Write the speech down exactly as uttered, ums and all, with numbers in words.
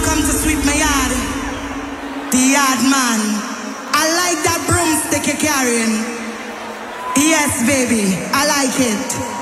come to sweep my yard. The yard man. I like that broomstick you're carrying. Yes, baby, I like it.